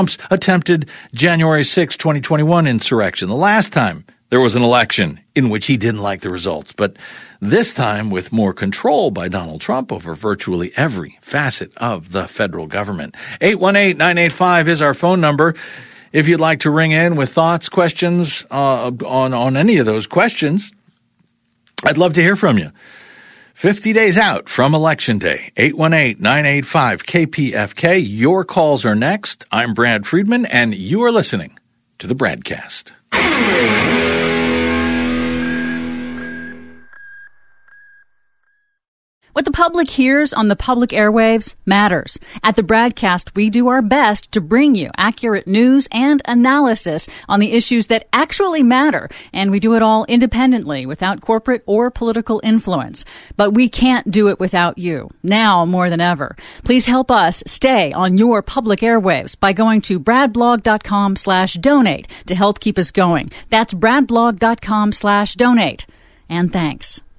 Trump's attempted January 6, 2021 insurrection. The last time there was an election in which he didn't like the results, but this time with more control by Donald Trump over virtually every facet of the federal government. 818-985 is our phone number. If you'd like to ring in with thoughts, questions on any of those questions, I'd love to hear from you. 50 days out from Election Day, 818-985-KPFK. Your calls are next. I'm Brad Friedman, and you are listening to the Bradcast. What the public hears on the public airwaves matters. At the Bradcast, we do our best to bring you accurate news and analysis on the issues that actually matter, and we do it all independently without corporate or political influence. But we can't do it without you, now more than ever. Please help us stay on your public airwaves by going to bradblog.com/donate to help keep us going. That's bradblog.com/donate. And thanks.